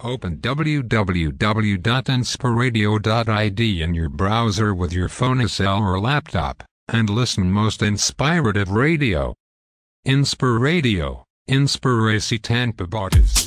Open www.inspiradio.id in your browser with your phone cell or laptop, and listen most inspirative radio. Inspiradio, Inspiracy Tampa Bottas.